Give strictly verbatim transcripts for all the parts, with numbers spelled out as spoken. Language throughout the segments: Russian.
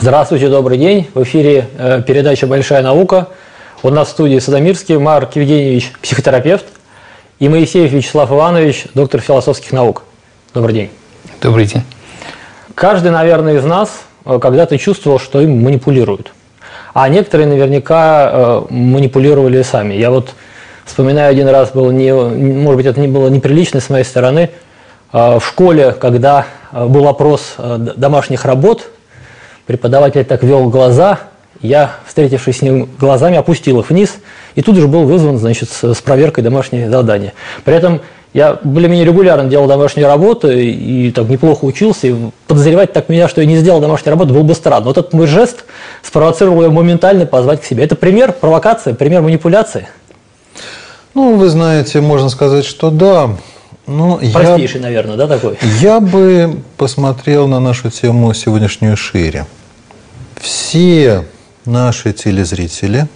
Здравствуйте, добрый день. В эфире э, передача «Большая наука». У нас в студии Садомирский Марк Евгеньевич, психотерапевт, и Моисеев Вячеслав Иванович, доктор философских наук. Добрый день. Добрый день. Каждый, наверное, из нас э, когда-то чувствовал, что им манипулируют. А некоторые наверняка э, манипулировали сами. Я вот вспоминаю, один раз было, не, может быть, это не было неприлично с моей стороны, э, в школе, когда был опрос э, домашних работ, преподаватель так вел глаза, я, встретившись с ним глазами, опустил их вниз, и тут же был вызван, значит, с проверкой домашнего задания. При этом я более-менее регулярно делал домашние работы и так неплохо учился, и подозревать так меня, что я не сделал домашнюю работу, было бы странно. Вот этот мой жест спровоцировал его моментально позвать к себе. Это пример провокации, пример манипуляции? Ну, вы знаете, можно сказать, что да. Но Простейший, я, наверное, да, такой? Я бы посмотрел на нашу тему сегодняшнюю шире. Все наши телезрители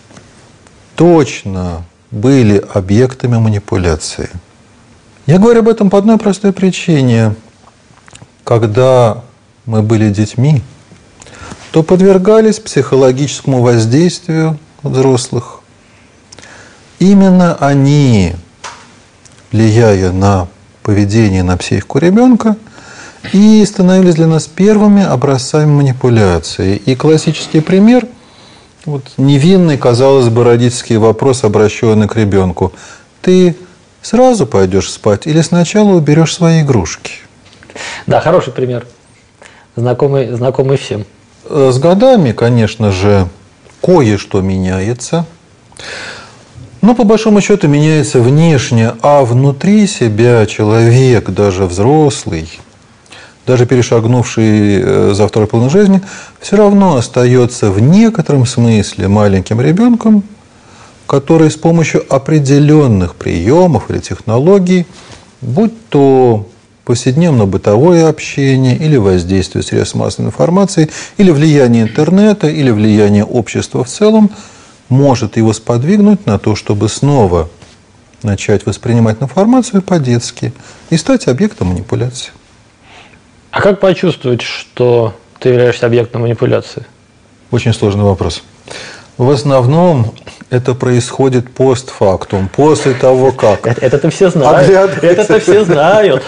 точно были объектами манипуляции. Я говорю об этом по одной простой причине. Когда мы были детьми, то подвергались психологическому воздействию взрослых. Именно они, влияя на поведение, на психику ребенка, и становились для нас первыми образцами манипуляции. И классический пример, вот, невинный, казалось бы, родительский вопрос, обращенный к ребенку. Ты сразу пойдешь спать или сначала уберешь свои игрушки? Да, хороший пример, знакомый, знакомый всем. С годами, конечно же, кое-что меняется. Но, по большому счету, меняется внешне, а внутри себя человек, даже взрослый, даже перешагнувший за второй половину жизни, все равно остается в некотором смысле маленьким ребенком, который с помощью определенных приемов или технологий, будь то повседневно-бытовое общение, или воздействие средств массовой информации, или влияние интернета, или влияние общества в целом, может его сподвигнуть на то, чтобы снова начать воспринимать информацию по-детски и стать объектом манипуляции. А как почувствовать, что ты являешься объектом манипуляции? Очень сложный вопрос. В основном это происходит постфактум, после того, как... Это-то все знают. Это-то все знают.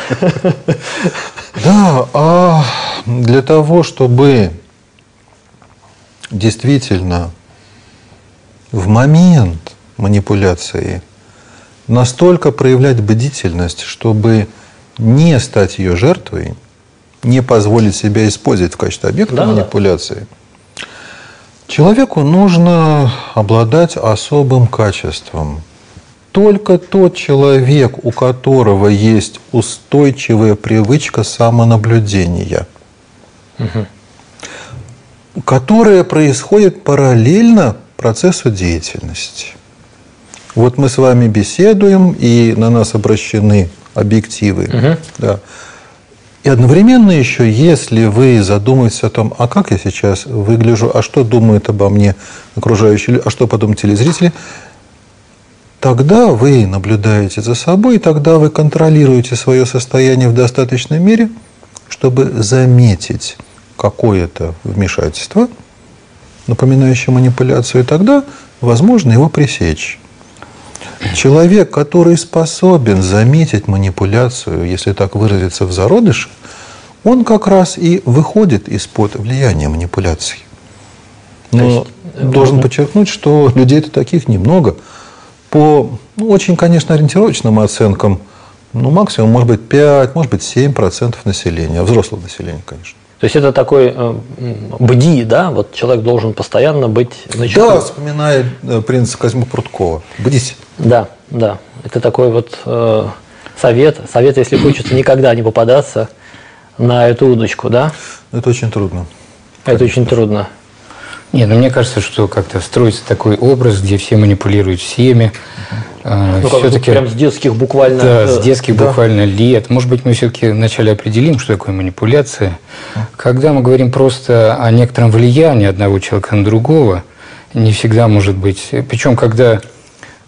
Да, а для того, чтобы действительно в момент манипуляции настолько проявлять бдительность, чтобы не стать ее жертвой, не позволить себя использовать в качестве объекта да, манипуляции, да. Человеку нужно обладать особым качеством. Только тот человек, у которого есть устойчивая привычка самонаблюдения, угу. которая происходит параллельно процессу деятельности. Вот мы с вами беседуем, и на нас обращены объективы. Угу. Да. И одновременно еще, если вы задумаетесь о том, а как я сейчас выгляжу, а что думают обо мне окружающие люди, а что подумают телезрители, тогда вы наблюдаете за собой, и тогда вы контролируете свое состояние в достаточной мере, чтобы заметить какое-то вмешательство, напоминающее манипуляцию, и тогда возможно его пресечь. Человек, который способен заметить манипуляцию, если так выразиться, в зародыше, он как раз и выходит из-под влияния манипуляций. Но есть, должен можно... подчеркнуть, что людей-то таких немного. По ну, очень, конечно, ориентировочным оценкам, ну, максимум, может быть, пять, может быть, семь процентов населения, взрослого населения, конечно. То есть это такой э, бди, да? Вот человек должен постоянно быть начеку. Да, вспоминая принца Козьму Пруткова. Бдись. Да, да. Это такой вот э, совет. Совет, если хочется никогда не попадаться на эту удочку, да? Это очень трудно. Это конечно. Очень трудно. Нет, ну мне кажется, что как-то строится такой образ, где все манипулируют всеми. Ну, все-таки прям с детских буквально. Да, с детских да. буквально лет. Может быть, мы все-таки вначале определим, что такое манипуляция. Когда мы говорим просто о некотором влиянии одного человека на другого, не всегда может быть. Причем, когда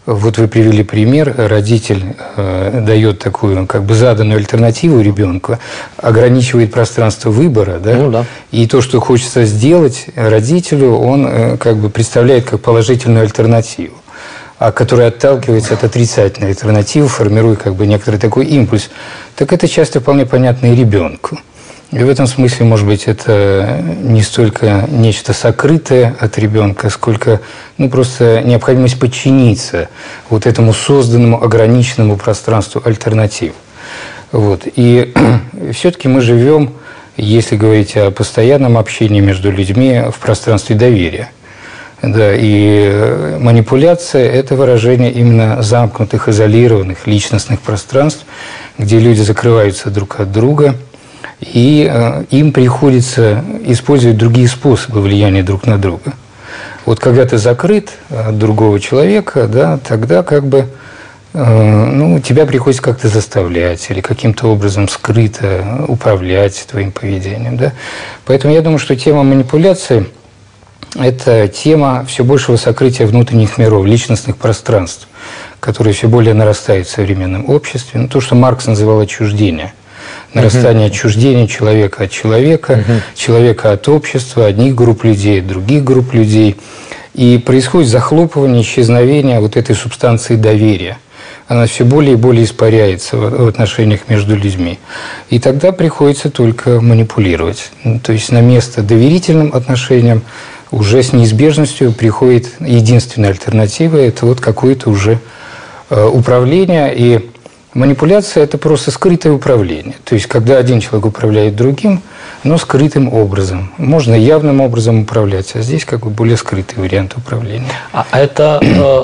Вот вы привели пример, родитель э, дает такую как бы заданную альтернативу ребенку, ограничивает пространство выбора, да? Ну, да. И то, что хочется сделать родителю, он э, как бы представляет как положительную альтернативу, а которая отталкивается от отрицательной альтернативы, формируя как бы некоторый такой импульс. Так это часто вполне понятно и ребенку. И в этом смысле, может быть, это не столько нечто сокрытое от ребенка, сколько ну, просто необходимость подчиниться вот этому созданному ограниченному пространству альтернатив. Вот. И все-таки мы живем, если говорить о постоянном общении между людьми, в пространстве доверия. Да, и манипуляция – это выражение именно замкнутых, изолированных личностных пространств, где люди закрываются друг от друга, и э, им приходится использовать другие способы влияния друг на друга. Вот когда ты закрыт от другого человека, да, тогда как бы э, ну, тебя приходится как-то заставлять или каким-то образом скрыто управлять твоим поведением. Да. Поэтому я думаю, что тема манипуляции – это тема все большего сокрытия внутренних миров, личностных пространств, которые все более нарастают в современном обществе. Ну, то, что Маркс называл отчуждение. Нарастание отчуждения человека от человека, uh-huh. человека от общества, одних групп людей, других групп людей. И происходит захлопывание, исчезновение вот этой субстанции доверия. Она все более и более испаряется в отношениях между людьми. И тогда приходится только манипулировать. То есть на место доверительным отношениям уже с неизбежностью приходит единственная альтернатива – это вот какое-то уже управление. И манипуляция – это просто скрытое управление. То есть, когда один человек управляет другим, но скрытым образом. Можно явным образом управлять, а здесь как бы более скрытый вариант управления. А это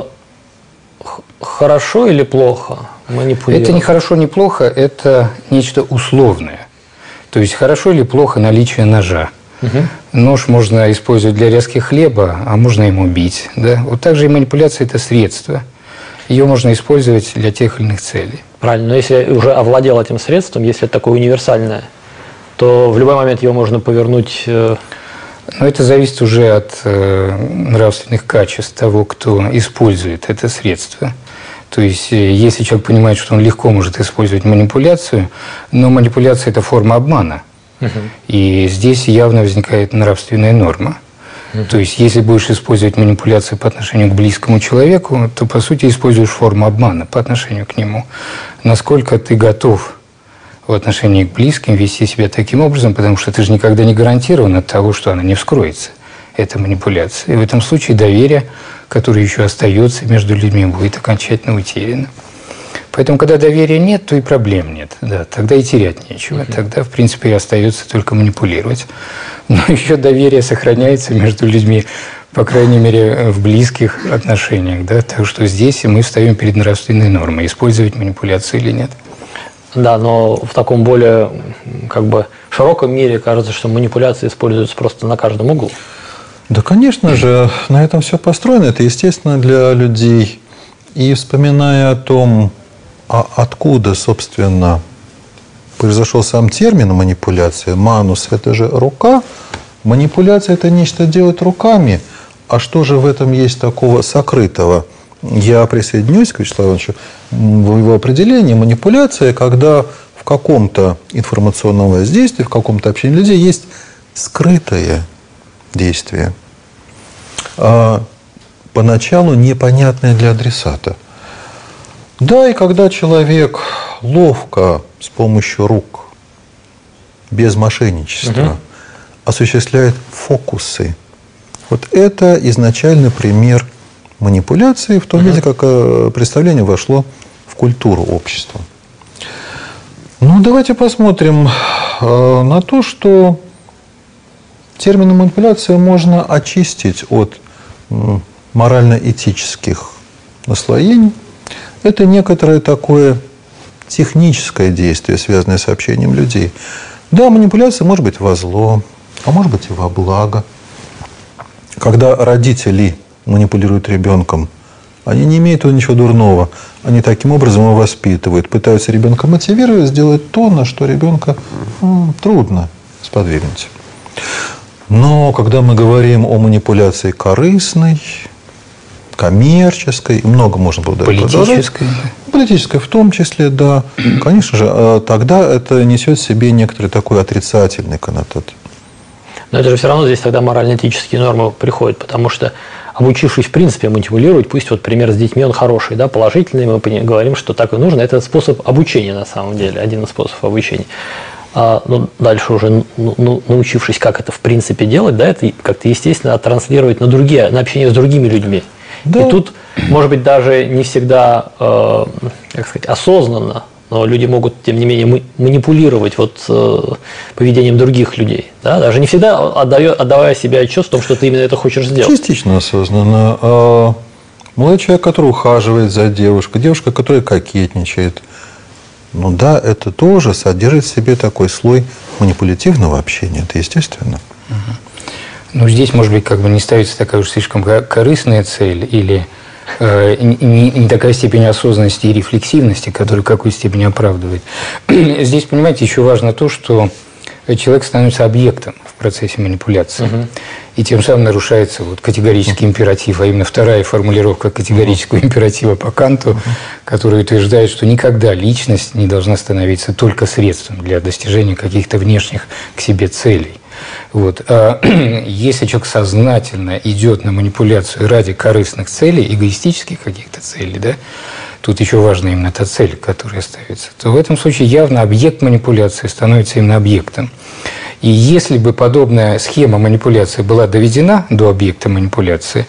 э, хорошо или плохо манипулировать? Это не хорошо, не плохо, это нечто условное. То есть, хорошо или плохо наличие ножа. Угу. Нож можно использовать для резки хлеба, а можно им убить. Да? Вот так же и манипуляция – это средство. Ее можно использовать для тех или иных целей. Правильно, но если я уже овладел этим средством, если это такое универсальное, то в любой момент его можно повернуть. Но это зависит уже от э, нравственных качеств того, кто использует это средство. То есть, если человек понимает, что он легко может использовать манипуляцию, но манипуляция – это форма обмана. Угу. И здесь явно возникает нравственная норма. Uh-huh. То есть, если будешь использовать манипуляцию по отношению к близкому человеку, то, по сути, используешь форму обмана по отношению к нему. Насколько ты готов в отношении к близким вести себя таким образом, потому что ты же никогда не гарантирован от того, что она не вскроется, эта манипуляция. И в этом случае доверие, которое еще остается между людьми, будет окончательно утеряно. Поэтому, когда доверия нет, то и проблем нет. Да, тогда и терять нечего. Uh-huh. Тогда, в принципе, и остается только манипулировать. Но еще доверие сохраняется между людьми, по крайней мере, в близких отношениях. Да? Так что здесь мы встаем перед нравственной нормой, использовать манипуляцию или нет. Да, но в таком более как бы широком мире кажется, что манипуляции используются просто на каждом углу. Да, конечно же, на этом все построено. Это естественно для людей. И вспоминая о том, а откуда, собственно, произошел сам термин манипуляция. Манус – это же рука. Манипуляция – это нечто делать руками. А что же в этом есть такого сокрытого? Я присоединюсь к Вячеславу Ивановичу в его определении. Манипуляция, когда в каком-то информационном воздействии, в каком-то общении людей есть скрытое действие. А поначалу непонятное для адресата. Да, и когда человек ловко с помощью рук, без мошенничества, угу. осуществляет фокусы, вот это изначально пример манипуляции в том угу. виде, как представление вошло в культуру общества. Ну, давайте посмотрим на то, что термин манипуляция можно очистить от морально-этических наслоений. Это некоторое такое техническое действие, связанное с общением людей. Да, манипуляция может быть во зло, а может быть и во благо. Когда родители манипулируют ребенком, они не имеют ничего дурного. Они таким образом его воспитывают, пытаются ребенка мотивировать, сделать то, на что ребенка м, трудно сподвигнуть. Но когда мы говорим о манипуляции корыстной, коммерческой, и много можно было даже политической. Политической в том числе, да. Конечно же, тогда это несет в себе некоторый такой отрицательный коннотат. Но это же все равно здесь тогда морально-этические нормы приходят, потому что, обучившись в принципе манипулировать, пусть вот пример с детьми, он хороший, да, положительный, мы говорим, что так и нужно, это способ обучения на самом деле, один из способов обучения. А, ну, дальше уже ну, научившись, как это в принципе делать, да, это как-то естественно транслировать на другие, на общение с другими людьми. Да. И тут, может быть, даже не всегда, э, как сказать, осознанно, но люди могут, тем не менее, манипулировать вот, э, поведением других людей. Да? Даже не всегда отдавая, отдавая себе отчет в том, что ты именно это хочешь сделать. Частично осознанно. А молодой человек, который ухаживает за девушкой, девушка, которая кокетничает, ну да, это тоже содержит в себе такой слой манипулятивного общения. Это естественно. Угу. Ну, здесь, может быть, как бы не ставится такая уж слишком корыстная цель или э, не, не такая степень осознанности и рефлексивности, которая в какой степени оправдывает. Здесь, понимаете, еще важно то, что человек становится объектом в процессе манипуляции. Угу. И тем самым нарушается вот категорический императив, а именно вторая формулировка категорического императива по Канту, угу. который утверждает, что никогда личность не должна становиться только средством для достижения каких-то внешних к себе целей. Вот. А если человек сознательно идет на манипуляцию ради корыстных целей, эгоистических каких-то целей, да, тут еще важна именно та цель, которая ставится, то в этом случае явно объект манипуляции становится именно объектом. И если бы подобная схема манипуляции была доведена до объекта манипуляции,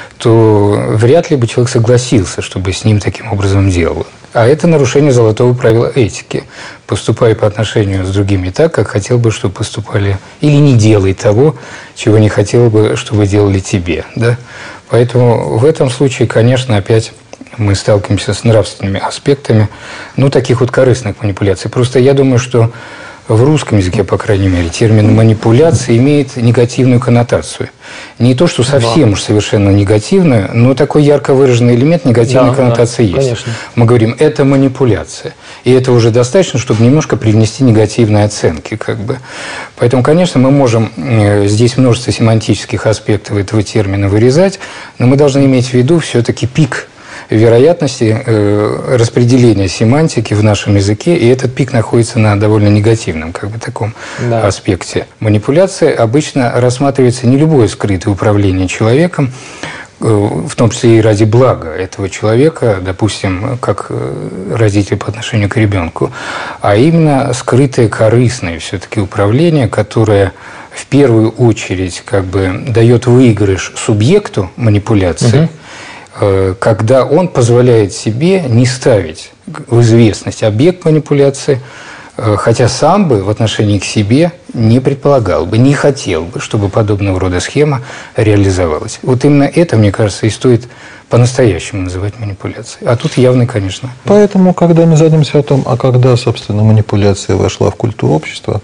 то вряд ли бы человек согласился, чтобы с ним таким образом делал. А это нарушение золотого правила этики. Поступай по отношению с другими так, как хотел бы, чтобы поступали, или не делай того, чего не хотел бы, чтобы делали тебе. Да? Поэтому в этом случае, конечно, опять мы сталкиваемся с нравственными аспектами, ну, таких вот корыстных манипуляций. Просто я думаю, что в русском языке, по крайней мере, термин «манипуляция» имеет негативную коннотацию. Не то, что совсем да. уж совершенно негативную, но такой ярко выраженный элемент негативной да, коннотации да, есть. Конечно. Мы говорим, это манипуляция. И это уже достаточно, чтобы немножко привнести негативные оценки. Как бы. Поэтому, конечно, мы можем здесь множество семантических аспектов этого термина вырезать, но мы должны иметь в виду все-таки пик вероятности э, распределения семантики в нашем языке, и этот пик находится на довольно негативном как бы, таком да. аспекте. Манипуляция обычно рассматривается не любое скрытое управление человеком, э, в том числе и ради блага этого человека, допустим, как родитель по отношению к ребенку, а именно скрытое корыстное все-таки управление, которое в первую очередь как бы дает выигрыш субъекту манипуляции, угу. когда он позволяет себе не ставить в известность объект манипуляции, хотя сам бы в отношении к себе не предполагал бы, не хотел бы, чтобы подобного рода схема реализовалась. Вот именно это, мне кажется, и стоит по-настоящему называть манипуляцией. А тут явно, конечно. Поэтому, когда мы задумаемся о том, а когда, собственно, манипуляция вошла в культуру общества,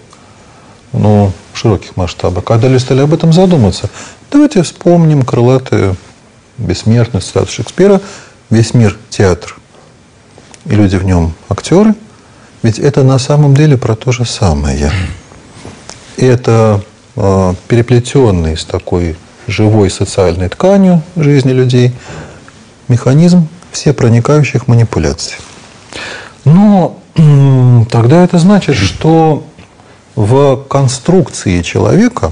ну, в широких масштабах, когда люди стали об этом задумываться, давайте вспомним крылатые бессмертный цитату Шекспира: «Весь мир – театр, и люди в нем – актеры». Ведь это на самом деле про то же самое. Это э, переплетенный с такой живой социальной тканью жизни людей механизм всепроникающих манипуляций. Но э, тогда это значит, что в конструкции человека,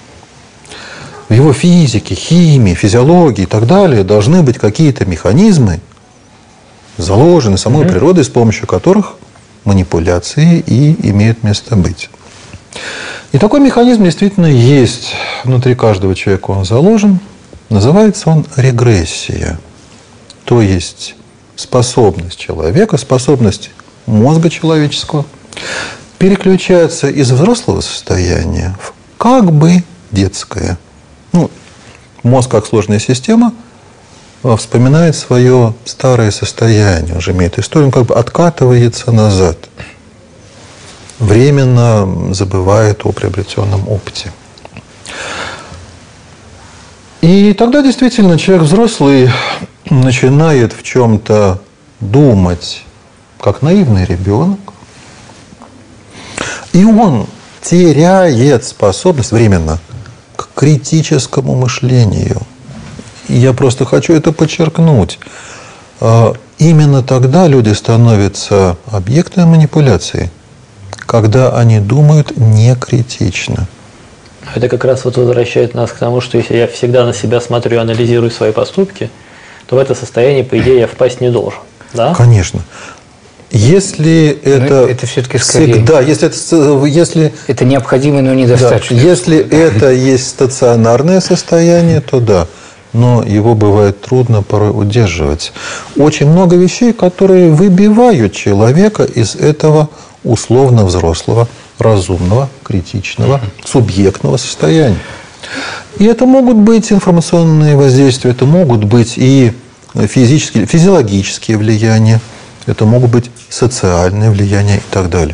в его физике, химии, физиологии и так далее должны быть какие-то механизмы, заложены самой mm-hmm. природой, с помощью которых манипуляции и имеют место быть. И такой механизм действительно есть внутри каждого человека, он заложен. Называется он регрессия. То есть способность человека, способность мозга человеческого переключаться из взрослого состояния в как бы детское. Ну, мозг, как сложная система, вспоминает свое старое состояние, уже имеет историю, он как бы откатывается назад, временно забывает о приобретенном опыте. И тогда действительно человек взрослый начинает в чем-то думать, как наивный ребенок, и он теряет способность временно к критическому мышлению я просто хочу это подчеркнуть. Именно тогда люди становятся объектами манипуляции, когда они думают не критично. Это как раз вот возвращает нас к тому, что если я всегда на себя смотрю и анализирую свои поступки, то в это состояние, по идее, я впасть не должен. Да? Конечно. Если это, это все-таки скорее... всегда, если это, если, это необходимо, но недостаточно. Да, если это есть стационарное состояние, то да. Но его бывает трудно порой удерживать. Очень много вещей, которые выбивают человека из этого условно взрослого, разумного, критичного, субъектного состояния. И это могут быть информационные воздействия, это могут быть и физические, физиологические влияния, это могут быть социальные влияния и так далее.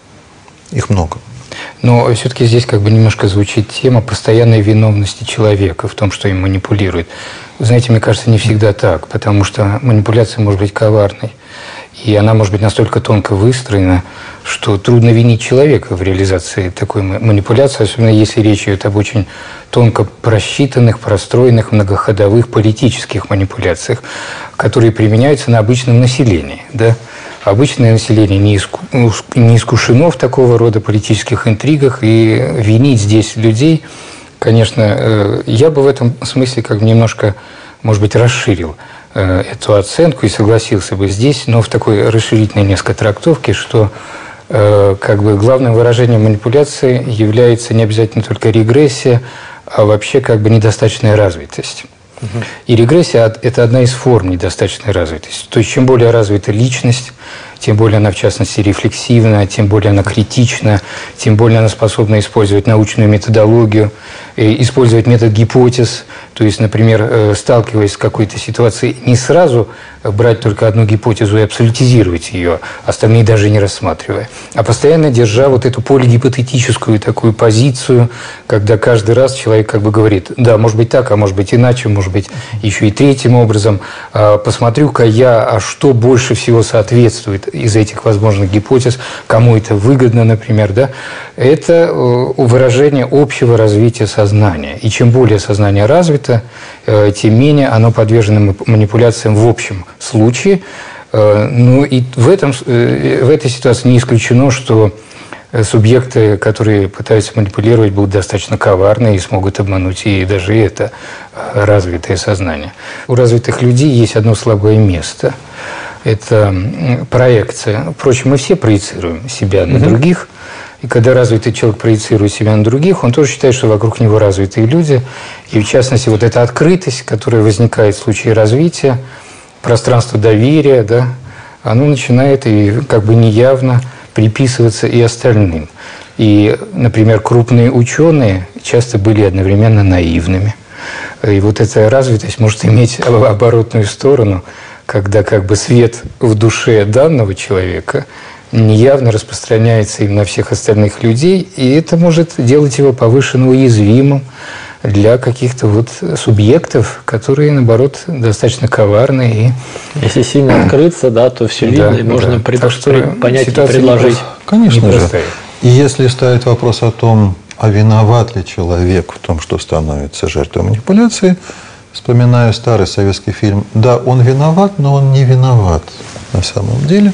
Их много. Но все-таки здесь как бы немножко звучит тема постоянной виновности человека в том, что им манипулирует. Вы знаете, мне кажется, не всегда так, потому что манипуляция может быть коварной. И она может быть настолько тонко выстроена, что трудно винить человека в реализации такой манипуляции, особенно если речь идет об очень тонко просчитанных, простроенных, многоходовых политических манипуляциях, которые применяются на обычном населении. Да? Обычное население не, иску, не искушено в такого рода политических интригах, и винить здесь людей, конечно, я бы в этом смысле как бы немножко, может быть, расширил эту оценку и согласился бы здесь, но в такой расширительной несколько трактовке, что как бы главным выражением манипуляции является не обязательно только регрессия, а вообще как бы недостаточная развитость. Угу. И регрессия – это одна из форм недостаточной развитости. То есть, чем более развита личность, тем более она, в частности, рефлексивна, тем более она критична, тем более она способна использовать научную методологию, использовать метод гипотез. То есть, например, сталкиваясь с какой-то ситуацией, не сразу брать только одну гипотезу и абсолютизировать ее, остальные даже не рассматривая, а постоянно держа вот эту полигипотетическую такую позицию, когда каждый раз человек как бы говорит, да, может быть так, а может быть иначе, может быть еще и третьим образом. Посмотрю-ка я, а что больше всего соответствует из этих возможных гипотез, кому это выгодно, например, да? Это выражение общего развития сознания. И чем более сознание развито, тем менее оно подвержено манипуляциям в общем случае. Ну и в, этом, в этой ситуации не исключено, что субъекты, которые пытаются манипулировать, будут достаточно коварны и смогут обмануть и даже это развитое сознание. У развитых людей есть одно слабое место. Это проекция. Впрочем, мы все проецируем себя на других. И когда развитый человек проецирует себя на других, он тоже считает, что вокруг него развитые люди. И в частности, вот эта открытость, которая возникает в случае развития, пространство доверия, да, оно начинает и как бы неявно приписываться и остальным. И, например, крупные ученые часто были одновременно наивными. И вот эта развитость может иметь оборотную сторону, когда как бы свет в душе данного человека неявно распространяется и на всех остальных людей, и это может делать его повышенно уязвимым для каких-то вот субъектов, которые, наоборот, достаточно коварные. И... Если сильно открыться, да, то все видно, да, и можно да. пред... что понять и предложить. Конечно же. И если ставить вопрос о том, а виноват ли человек в том, что становится жертвой манипуляции, вспоминаю старый советский фильм, да, он виноват, но он не виноват на самом деле.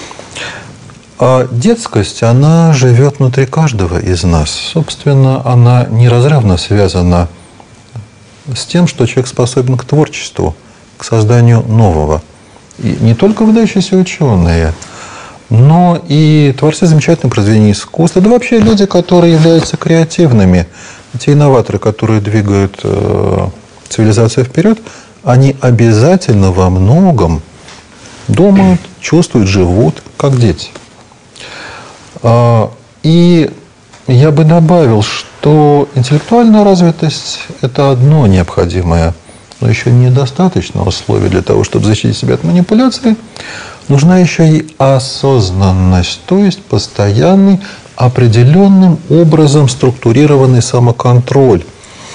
А детскость, она живет внутри каждого из нас. Собственно, она неразрывно связана с тем, что человек способен к творчеству, к созданию нового. И не только выдающиеся ученые, но и творцы замечательных произведений искусства, да вообще люди, которые являются креативными, те инноваторы, которые двигают э, цивилизацию вперед, они обязательно во многом думают, чувствуют, живут, как дети. И я бы добавил, что интеллектуальная развитость – это одно необходимое, но еще недостаточное условие для того, чтобы защитить себя от манипуляции. Нужна еще и осознанность, то есть постоянный, определенным образом структурированный самоконтроль.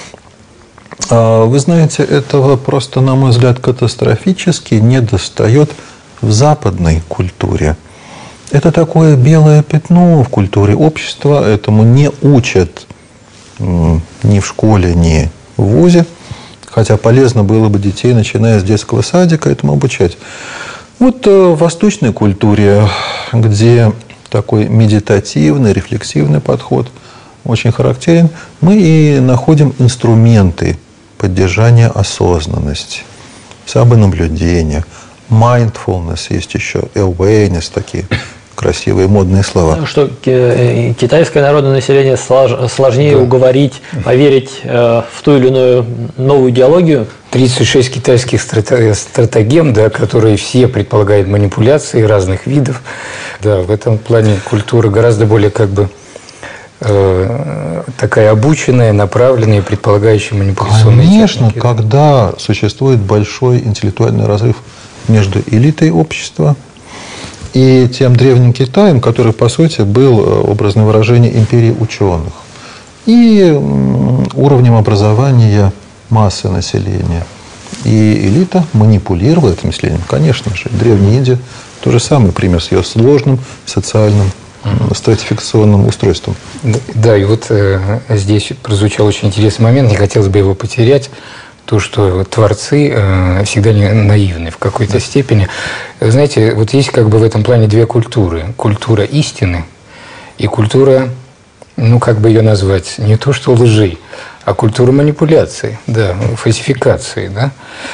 Вы знаете, этого просто, на мой взгляд, катастрофически недостает в западной культуре. Это такое белое пятно в культуре общества, этому не учат ни в школе, ни в вузе. Хотя полезно было бы детей, начиная с детского садика, этому обучать. Вот в восточной культуре, где такой медитативный, рефлексивный подход очень характерен, мы и находим инструменты поддержания осознанности, самонаблюдения, mindfulness, есть еще awareness, такие красивые модные слова. Что китайское народное население сложнее да. уговорить, поверить в ту или иную новую идеологию? тридцать шесть китайских стратегем, да, которые все предполагают манипуляции разных видов. Да, в этом плане культура гораздо более как бы э, такая обученная, направленная, предполагающая манипуляционные Конечно, техники. Когда существует большой интеллектуальный разрыв между элитой общества и тем древним Китаем, который, по сути, был, образное выражение, империей ученых, и уровнем образования массы населения. И элита манипулировала этим населением. Конечно же, древняя Индия – то же самое пример с ее сложным социальным стратификационным устройством. Да, и вот э, здесь прозвучал очень интересный момент, не хотелось бы его потерять. То, что творцы э, всегда не наивны в какой-то степени. Знаете, вот есть как бы в этом плане две культуры. Культура истины и культура, ну как бы ее назвать, не то что лжи, а культура манипуляции, да, фальсификации. Да?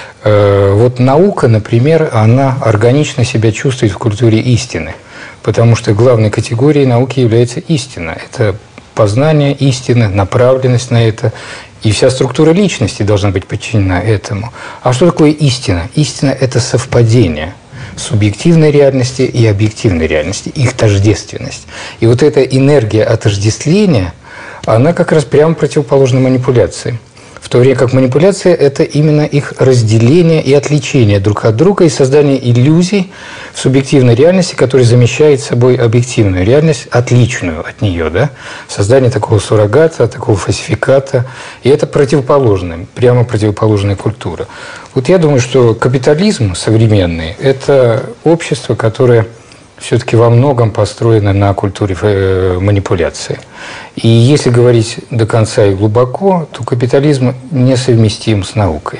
Э, вот наука, например, она органично себя чувствует в культуре истины, потому что главной категорией науки является истина. Это познание истины, направленность на это. И вся структура личности должна быть подчинена этому. А что такое истина? Истина – это совпадение субъективной реальности и объективной реальности, их тождественность. И вот эта энергия отождествления, она как раз прямо противоположна манипуляции. В то время как манипуляция – это именно их разделение и отличение друг от друга и создание иллюзий в субъективной реальности, которая замещает собой объективную реальность, отличную от нее. Да? Создание такого суррогата, такого фальсификата. И это противоположная, прямо противоположная культура. Вот я думаю, что капитализм современный – это общество, которое все-таки во многом построено на культуре манипуляции. И если говорить до конца и глубоко, то капитализм несовместим с наукой.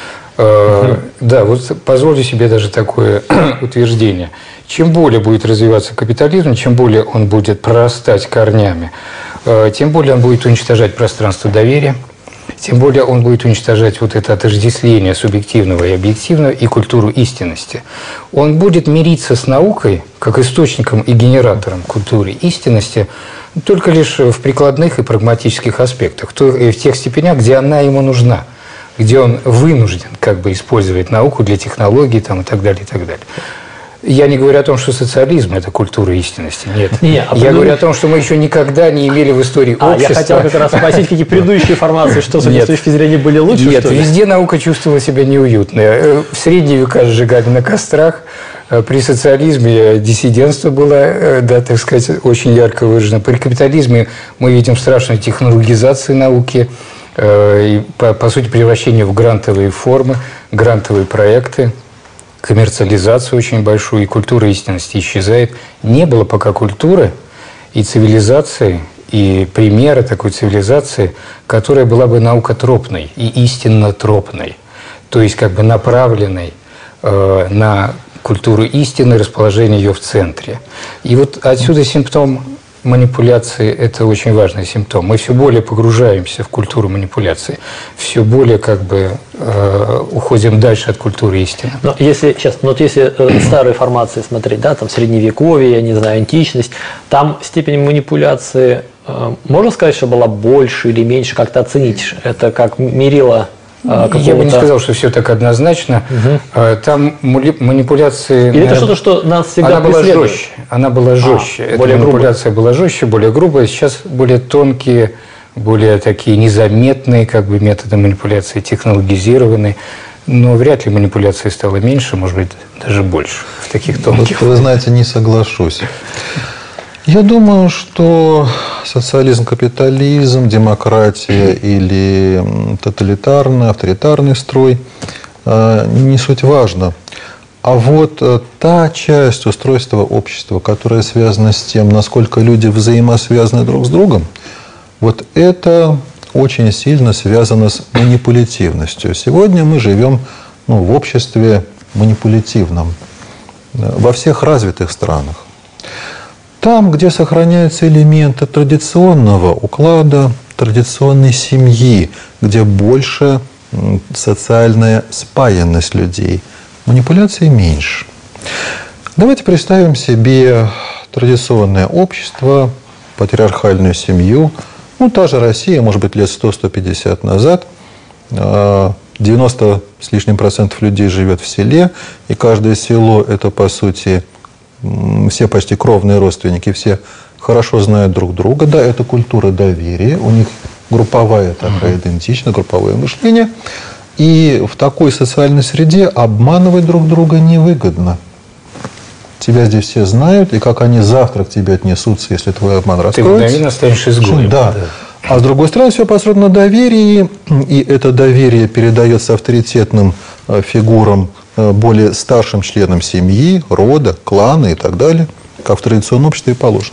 Угу. Да, вот позволю себе даже такое утверждение. Чем более будет развиваться капитализм, чем более он будет прорастать корнями, тем более он будет уничтожать пространство доверия, тем более он будет уничтожать вот это отождествление субъективного и объективного и культуру истинности. Он будет мириться с наукой, как источником и генератором культуры истинности, только лишь в прикладных и прагматических аспектах, в тех степенях, где она ему нужна, где он вынужден как бы использовать науку для технологий там, и так далее, и так далее. Я не говорю о том, что социализм – это культура истинности. Нет. Не, а я предыдущ... говорю о том, что мы еще никогда не имели в истории а, общества… Я хотел как раз спросить, какие предыдущие формации, что с этой точки зрения были лучше, Нет, что ли? Везде наука чувствовала себя неуютно. В средние века сжигали на кострах. При социализме диссидентство было, да, так сказать, очень ярко выражено. При капитализме мы видим страшную технологизацию науки, и, по, по сути, превращение в грантовые формы, грантовые проекты. Коммерциализацию очень большую, и культура истинности исчезает. Не было пока культуры и цивилизации, и примера такой цивилизации, которая была бы наукотропной и истиннотропной, то есть как бы направленной э, на культуру истины, расположение ее в центре. И вот отсюда симптом манипуляции – это очень важный симптом. Мы все более погружаемся в культуру манипуляции, все более как бы э, уходим дальше от культуры истины. Но если сейчас, ну вот если э, старые формации смотреть, да, там средневековье, я не знаю, античность, там степень манипуляции, э, можно сказать, что была больше или меньше, как-то оценить? Это как мерило? Я бы не сказал, что все так однозначно. Угу. Там манипуляции… Или это что-то, что нас всегда она была преследует? жестче. Она была жестче. А, более манипуляция грубая. была жестче, более грубая. Сейчас более тонкие, более такие незаметные как бы, методы манипуляции, технологизированные. Но вряд ли манипуляции стало меньше, может быть, даже больше в таких тонких. Вот, вы знаете, не соглашусь. Я думаю, что социализм, капитализм, демократия или тоталитарный, авторитарный строй не суть важно. А вот та часть устройства общества, которая связана с тем, насколько люди взаимосвязаны друг с другом, вот это очень сильно связано с манипулятивностью. Сегодня мы живем ну, в обществе манипулятивном во всех развитых странах. Там, где сохраняются элементы традиционного уклада, традиционной семьи, где больше социальная спаянность людей, манипуляций меньше. Давайте представим себе традиционное общество, патриархальную семью. Ну, та же Россия, может быть, лет сто — сто пятьдесят назад. девяносто с лишним процентов людей живет в селе, и каждое село – это, по сути, все почти кровные родственники, все хорошо знают друг друга. Да, это культура доверия, у них групповая такая идентичность, групповое мышление. И в такой социальной среде обманывать друг друга невыгодно. Тебя здесь все знают, и как они завтра к тебе отнесутся, если твой обман раскроется. Ты мгновенно станешь изгоем. Да. да. А с другой стороны, все построено на доверии, и это доверие передается авторитетным фигурам, более старшим членам семьи, рода, клана и так далее, как в традиционном обществе и положено.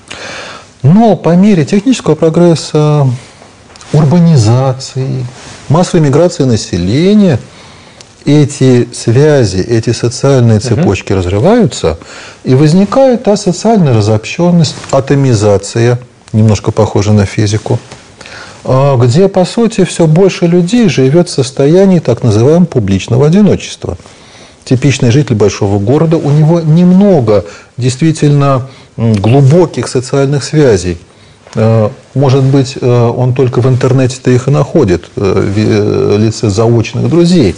Но по мере технического прогресса, урбанизации, массовой миграции населения, эти связи, эти социальные цепочки угу. разрываются, и возникает та социальная разобщенность, атомизация, немножко похожа на физику, где, по сути, все больше людей живет в состоянии так называемого публичного одиночества. Типичный житель большого города, у него немного действительно глубоких социальных связей. Может быть, он только в интернете-то их и находит в лице заочных друзей.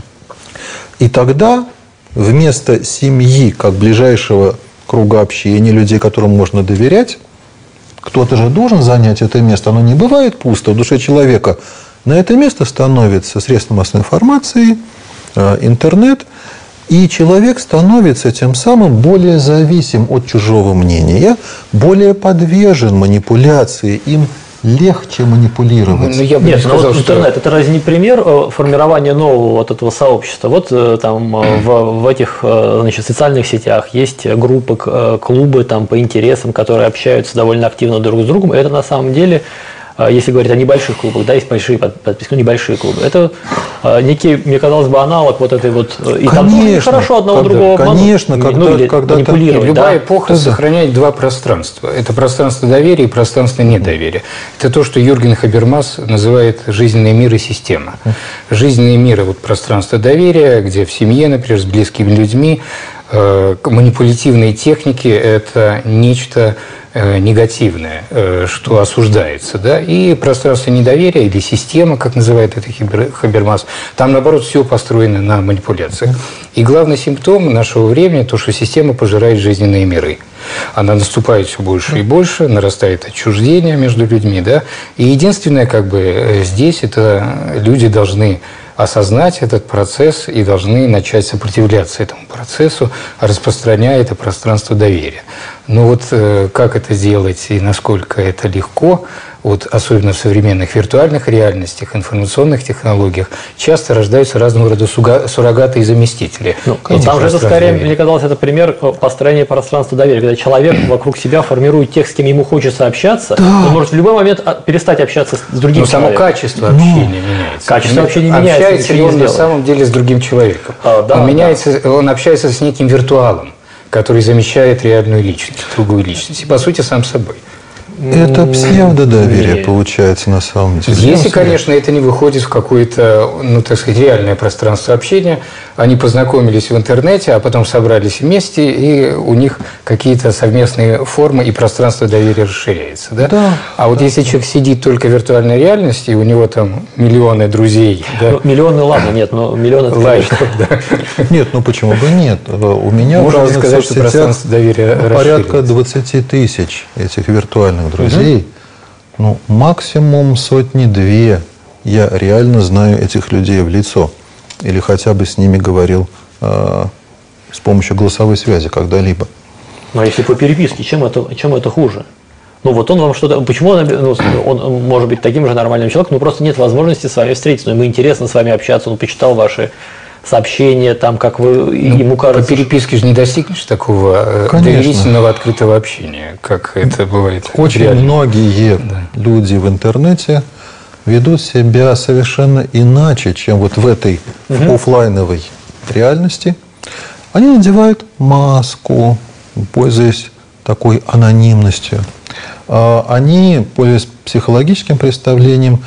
И тогда вместо семьи, как ближайшего круга общения, людей, которым можно доверять, кто-то же должен занять это место. Оно не бывает пусто в душе человека. На это место становится средства массовой информации, интернет, и человек становится тем самым более зависим от чужого мнения, более подвержен манипуляции, им легче манипулировать. Ну, я бы Нет, не сказал, вот интернет, что... это разве не пример формирования нового вот этого сообщества? Вот там в, в этих значит, социальных сетях есть группы, клубы там, по интересам, которые общаются довольно активно друг с другом. И это на самом деле, если говорить о небольших клубах, да, есть большие подписки, ну, небольшие клубы. Это некий, мне казалось бы, аналог вот этой вот... И конечно, там тоже хорошо одного когда, другого конечно, обмануть, когда, ну, или когда манипулировать. Любая да? эпоха сохраняет два пространства. Это пространство доверия и пространство недоверия. Это то, что Юрген Хабермас называет жизненный мир и система. Жизненный мир – это вот пространство доверия, где в семье, например, с близкими людьми, э, манипулятивные техники – это нечто негативное, что осуждается, да, и пространство недоверия или система, как называет это Хабермас, там, наоборот, все построено на манипуляциях. И главный симптом нашего времени – то, что система пожирает жизненные миры. Она наступает все больше и больше, нарастает отчуждение между людьми, да, и единственное, как бы, здесь это люди должны осознать этот процесс и должны начать сопротивляться этому процессу, распространяя это пространство доверия. Но вот э, как это делать и насколько это легко, вот особенно в современных виртуальных реальностях, информационных технологиях, часто рождаются разного рода суррогаты и заместители. Ну, там же это скорее, мне казалось, это пример построения пространства доверия, когда человек вокруг себя формирует тех, с кем ему хочется общаться, да. Он может в любой момент перестать общаться с другим Но человеком. само качество общения ну, меняется. Качество общения меняется. Общается ли он на самом деле с другим человеком? А, да, он, меняется, да. он общается с неким виртуалом, который замещает реальную личность, другую личность. И, по сути, сам собой. Это псевдодоверие Нет. получается на самом деле. Если, конечно, это не выходит в какое-то, ну, так сказать, реальное пространство общения, они познакомились в интернете, а потом собрались вместе, и у них какие-то совместные формы, и пространство доверия расширяется. Да? Да, а вот да. если человек сидит только в виртуальной реальности, и у него там миллионы друзей. Да? Ну, миллионы, ладно, нет, но миллионы это конечно, да. Нет, ну почему бы нет? У меня можно сказать, что пространство доверия порядка двадцать тысяч этих виртуальных друзей. Угу. Ну, максимум сотни-две я реально знаю этих людей в лицо. Или хотя бы с ними говорил э, с помощью голосовой связи когда-либо. Но если по переписке, чем это, чем это хуже? Ну вот он вам что-то... Почему он, ну, он может быть таким же нормальным человеком, но просто нет возможности с вами встретиться. Но ему интересно с вами общаться, он почитал ваши сообщения, там, как вы, ну, ему кажется... По переписке же не достигнешь такого Конечно. доверительного открытого общения, как это бывает. Очень реально. многие да. люди в интернете ведут себя совершенно иначе, чем вот в этой угу. офлайновой реальности. Они надевают маску, пользуясь такой анонимностью. Они, пользуясь психологическим представлением,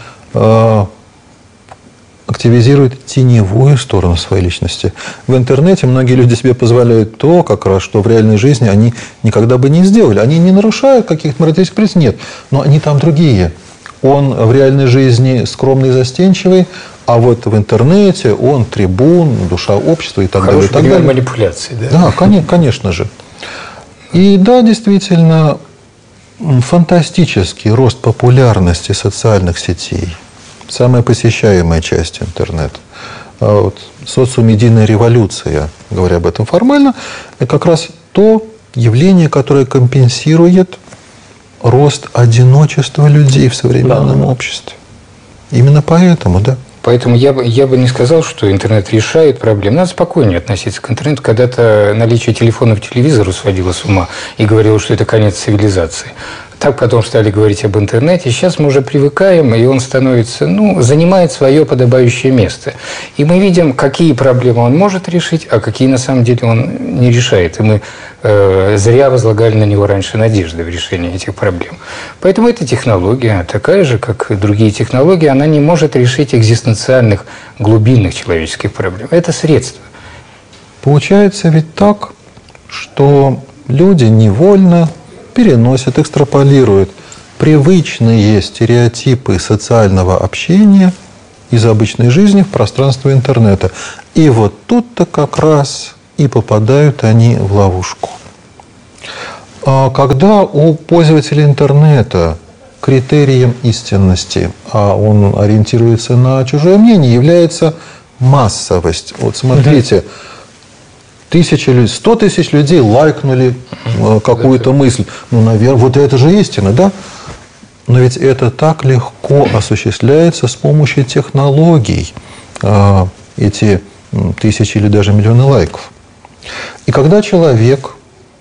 активизируют теневую сторону своей личности. В интернете многие люди себе позволяют то, как раз, что в реальной жизни они никогда бы не сделали. Они не нарушают каких-то моралистических принципов, нет, но они там другие. Он в реальной жизни скромный и застенчивый, а вот в интернете он трибун, душа общества и так далее. Хороший пример манипуляции, да? Да, конечно же. И да, действительно, фантастический рост популярности социальных сетей. Самая посещаемая часть интернета. А вот социомедийная революция, говоря об этом формально, это как раз то явление, которое компенсирует рост одиночества людей в современном да. обществе. Именно поэтому, да. Поэтому я бы, я бы не сказал, что интернет решает проблемы. Надо спокойнее относиться к интернету. Когда-то наличие телефонов к телевизору сводило с ума и говорило, что это конец цивилизации. Так потом стали говорить об интернете. Сейчас мы уже привыкаем, и он становится, ну, занимает свое подобающее место. И мы видим, какие проблемы он может решить, а какие на самом деле он не решает. И мы э, зря возлагали на него раньше надежды в решении этих проблем. Поэтому эта технология, такая же, как и другие технологии, она не может решить экзистенциальных, глубинных человеческих проблем. Это средство. Получается ведь так, что люди невольно переносят, экстраполируют привычные стереотипы социального общения из обычной жизни в пространство интернета. И вот тут-то как раз и попадают они в ловушку. Когда у пользователя интернета критерием истинности, а он ориентируется на чужое мнение, является массовость. Вот смотрите, угу. Тысячи людей, сто тысяч людей лайкнули uh-huh. какую-то мысль. Ну, наверное, вот это же истина, да? Но ведь это так легко осуществляется с помощью технологий. Эти тысячи или даже миллионы лайков. И когда человек,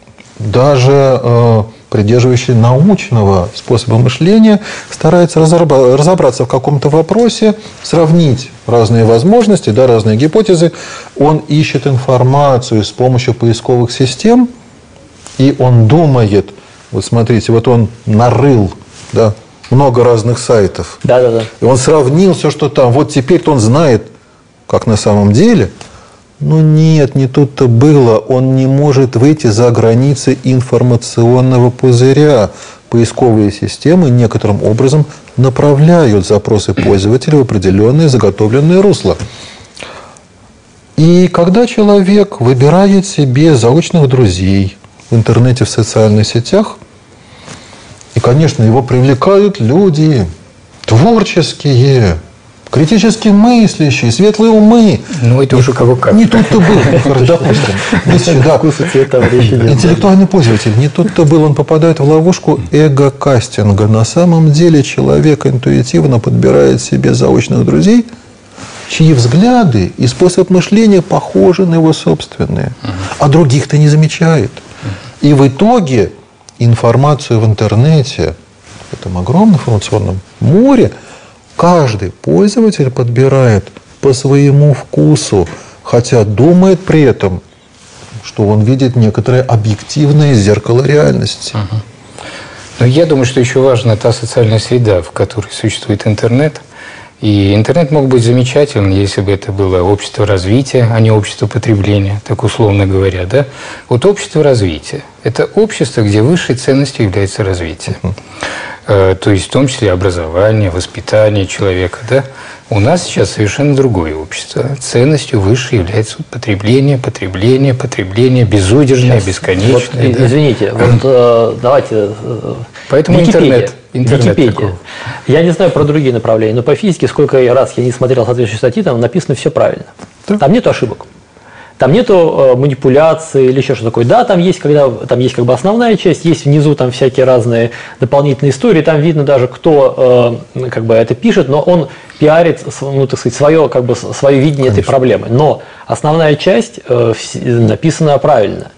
даже придерживающий научного способа мышления, старается разобраться в каком-то вопросе, сравнить разные возможности, да, разные гипотезы, он ищет информацию с помощью поисковых систем, и он думает, вот смотрите, вот он нарыл, да, много разных сайтов, да, да, да. И он сравнил все, что там, вот теперь-то он знает, как на самом деле. Ну нет, не тут-то было. Он не может выйти за границы информационного пузыря. Поисковые системы некоторым образом направляют запросы пользователя в определенные заготовленные русла. И когда человек выбирает себе заочных друзей в интернете, в социальных сетях, и, конечно, его привлекают люди творческие, критически мыслящие, светлые умы. Ну, это уже кого как. Не тут-то был, допустим. Интеллектуальный пользователь. Не тут-то был. Он попадает в ловушку эго-кастинга. На самом деле человек интуитивно подбирает себе заочных друзей, чьи взгляды и способ мышления похожи на его собственные. А других-то не замечает. И в итоге информацию в интернете, в этом огромном информационном море, каждый пользователь подбирает по своему вкусу, хотя думает при этом, что он видит некоторое объективное зеркало реальности. Угу. Но я думаю, что еще важна та социальная среда, в которой существует интернет. И интернет мог быть замечательным, если бы это было общество развития, а не общество потребления, так условно говоря. Да? Вот общество развития – это общество, где высшей ценностью является развитие. Uh-huh. То есть в том числе образование, воспитание человека. Да? У нас сейчас совершенно другое общество. Ценностью выше является потребление, потребление, потребление, безудержное, сейчас. Бесконечное. Вот, да? Извините, вот э, давайте… Поэтому Википедия. интернет. интернет Википедия. Я не знаю про другие направления, но по физике, сколько раз я не смотрел соответствующие статьи, там написано все правильно. Да. Там нет ошибок. Там нету э, манипуляции или еще что такое. Да, там есть, когда, там есть как бы основная часть, есть внизу там всякие разные дополнительные истории, там видно даже, кто э, как бы это пишет, но он пиарит, ну, так сказать, свое, как бы, свое видение Конечно. Этой проблемы. Но основная часть э, написана правильно.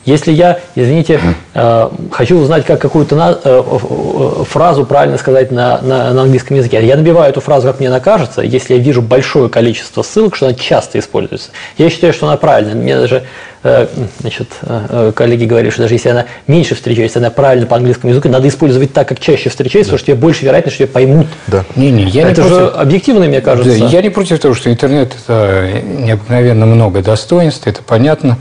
Если я, извините, э, хочу узнать, как какую-то на, э, фразу правильно сказать на, на, на английском языке, я набиваю эту фразу, как мне она кажется, если я вижу большое количество ссылок, что она часто используется, я считаю, что она правильная. Мне даже э, значит, э, коллеги говорили, что даже если она меньше встречается, она правильно по английскому языку, надо использовать так, как чаще встречается, да. Потому что тебе больше вероятность, что тебя поймут. Да. Не, не, я это не же против... объективно, мне кажется. Да, я не против того, что интернет – это необыкновенно много достоинств, это понятно.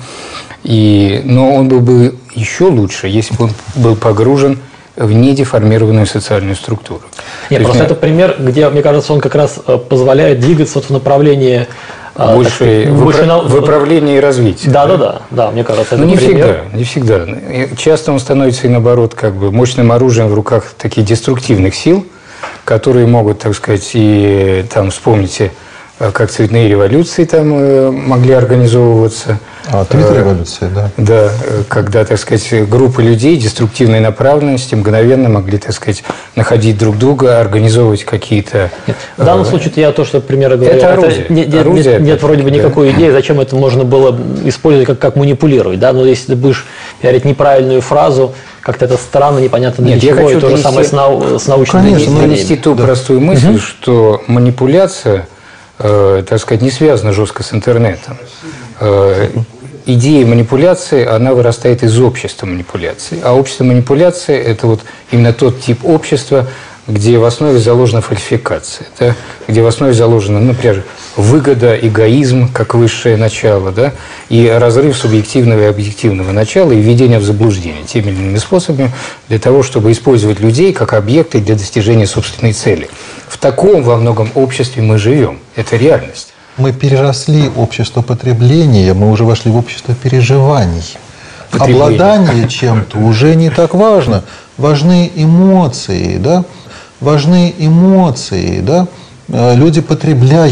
И, но он был бы еще лучше, если бы он был погружен в недеформированную социальную структуру. Нет, просто это пример, где, мне кажется, он как раз позволяет двигаться вот в направлении больше, сказать, выпра- больше на... выправления и развития. Да, да, да, да, мне кажется, это Но не пример. всегда, не всегда. Часто он становится и наоборот как бы мощным оружием в руках таких деструктивных сил, которые могут, так сказать, и там вспомните, как цветные революции там могли организовываться. А, Твиттер-революция, да. Да, когда, так сказать, группы людей деструктивной направленности мгновенно могли, так сказать, находить друг друга, организовывать какие-то... Нет, в данном случае я то, что примеры говорю, это оружие. Это, нет, оружие, нет, нет это, вроде бы да. никакой идеи, зачем это можно было использовать, как, как манипулировать. Да? Но если ты будешь говорить неправильную фразу, как-то это странно, непонятно для Нет, чего, я хочу и то же донести, самое с, нау, с научными конечно, измерениями. донести ту да. простую мысль, угу. что манипуляция, э, так сказать, не связана жестко с интернетом. Э, идея манипуляции, она вырастает из общества манипуляции. А общество манипуляции – это вот именно тот тип общества, где в основе заложена фальсификация, да? Где в основе заложена, например, выгода, эгоизм как высшее начало, да? И разрыв субъективного и объективного начала и введение в заблуждение теми или иными способами для того, чтобы использовать людей как объекты для достижения собственной цели. В таком во многом обществе мы живем. Это реальность. Мы переросли общество потребления, мы уже вошли в общество переживаний. Обладание чем-то уже не так важно. Важны эмоции, да? Важны эмоции, да? Люди потребляют.